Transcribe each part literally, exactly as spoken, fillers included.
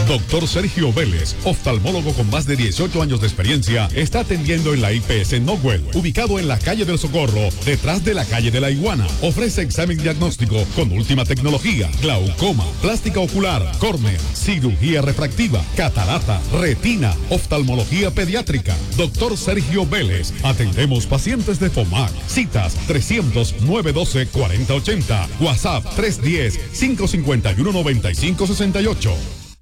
Doctor Sergio Vélez, oftalmólogo con más de dieciocho años de experiencia, está atendiendo en la I P S Nogwell, ubicado en la calle del Socorro, detrás de la calle de la Iguana. Ofrece examen diagnóstico con última tecnología, glaucoma, plástica ocular, córnea, cirugía refractiva, catarata, retina, oftalmología pediátrica. Doctor Sergio Vélez, atendemos pacientes de FOMAC. Citas trescientos, nueve doce, cuarenta ochenta. WhatsApp tres diez, cinco cincuenta y uno, noventa y cinco sesenta y ocho.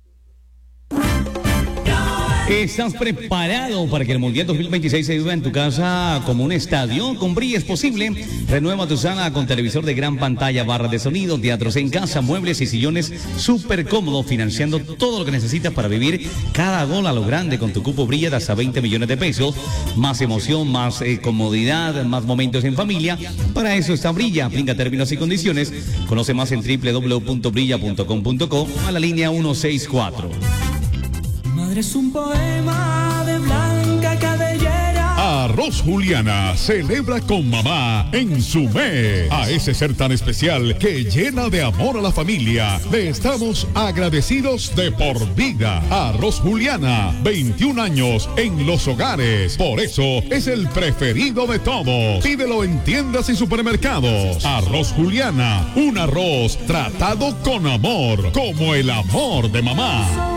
¿Estás preparado para que el Mundial dos mil veintiséis se viva en tu casa como un estadio? Con Brilla es posible. Renueva tu sala con televisor de gran pantalla, barra de sonido, teatros en casa, muebles y sillones súper cómodos, financiando todo lo que necesitas para vivir cada gol a lo grande con tu cupo Brilla de hasta veinte millones de pesos. Más emoción, más eh, comodidad, más momentos en familia. Para eso está Brilla. Aplica términos y condiciones. Conoce más en doble u doble u doble u punto brilla punto com punto co a la línea ciento sesenta y cuatro. Madre es un poema de Blanca Cabellera. Arroz Juliana celebra con mamá en su mes. A ese ser tan especial que llena de amor a la familia, le estamos agradecidos de por vida. Arroz Juliana, veintiún años en los hogares. Por eso es el preferido de todos. Pídelo en tiendas y supermercados. Arroz Juliana, un arroz tratado con amor, como el amor de mamá.